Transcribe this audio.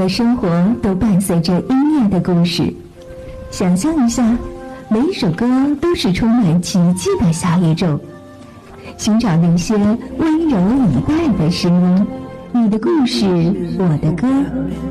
的生活都伴随着音乐的故事。想象一下，每一首歌都是充满奇迹的小宇宙。寻找那些温柔以待的声音，你的故事，我的歌。